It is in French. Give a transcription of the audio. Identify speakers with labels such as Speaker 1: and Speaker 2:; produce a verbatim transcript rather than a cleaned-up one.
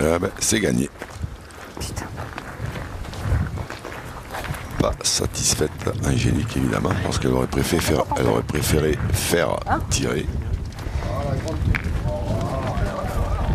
Speaker 1: Ah ben, c'est gagné.
Speaker 2: Putain.
Speaker 1: Pas satisfaite, Angélique évidemment, parce qu'elle aurait préféré faire, elle aurait préféré faire tirer.
Speaker 3: Ah, la grande